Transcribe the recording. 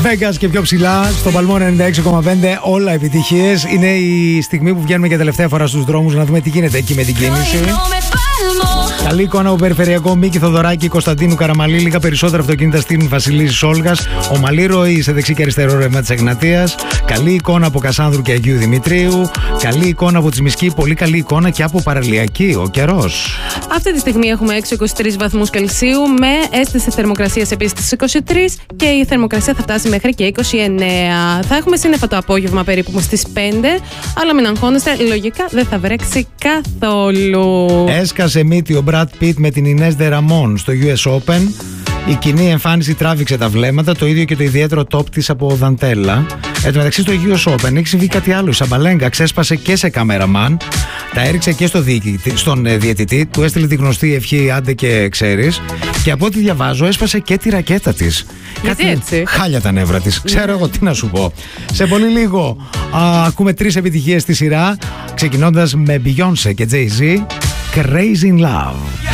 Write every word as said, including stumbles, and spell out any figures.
Vegas και πιο ψηλά, στο παλμό ενενήντα έξι κόμμα πέντε, όλα επιτυχίες. Είναι η στιγμή που βγαίνουμε για τελευταία φορά στους δρόμους να δούμε τι γίνεται εκεί με την κίνηση. Καλή εικόνα από περιφερειακό Μίκη Θοδωράκη, Κωνσταντίνου Καραμαλή. Λίγα περισσότερα αυτοκίνητα στείλουν Βασιλίσης Όλγας. Ο Μαλίροη σε δεξί και αριστερό ρεύμα της Εγνατίας. Καλή εικόνα από Κασάνδρου και Αγίου Δημητρίου. Καλή εικόνα από Τσιμισκή. Πολύ καλή εικόνα και από Παραλιακή. Ο καιρός. Αυτή τη στιγμή έχουμε έξω είκοσι τρεις βαθμούς Κελσίου με αίσθηση θερμοκρασίας επίσης στις είκοσι τρεις και η θερμοκρασία θα φτάσει μέχρι και είκοσι εννέα. Θα έχουμε σύννεφα το απόγευμα περίπου στις πέντε, αλλά μην αγχώνεστε, λογικά δεν θα βρέξει καθόλου. Έσκασε μύτη ο Brad Pitt με την Ινές Δε Ραμόν στο γιου ες Open. Η κοινή εμφάνιση τράβηξε τα βλέμματα, το ίδιο και το ιδιαίτερο top της από δαντέλα. Εν τω μεταξύ στο γιου ες Open έχει συμβεί κάτι άλλο. Η Σαμπαλέγκα ξέσπασε και σε καμεραμάν, τα έριξε και στο διοικητή, στον διαιτητή, του έστειλε τη γνωστή ευχή άντε και ξέρεις. Και από ό,τι διαβάζω έσπασε και τη ρακέτα της. Γιατί κάτι έτσι? Χάλια τα νεύρα της. Ξέρω εγώ τι να σου πω. Σε πολύ λίγο α, ακούμε τρεις επιτυχίες στη σειρά, ξεκινώντας με Beyoncé και Jay-Z. Crazy in Love.